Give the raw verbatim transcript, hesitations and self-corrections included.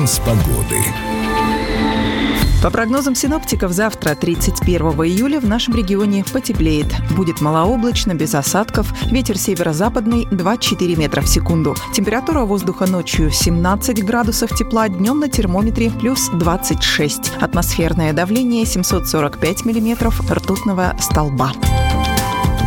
Прогноз погоды. По прогнозам синоптиков, завтра, тридцать первого июля, в нашем регионе потеплеет. Будет малооблачно, без осадков. Ветер северо-западный два-четыре метра в секунду. Температура воздуха ночью семнадцать градусов тепла, днем на термометре плюс двадцать шесть. Атмосферное давление семьсот сорок пять миллиметров ртутного столба.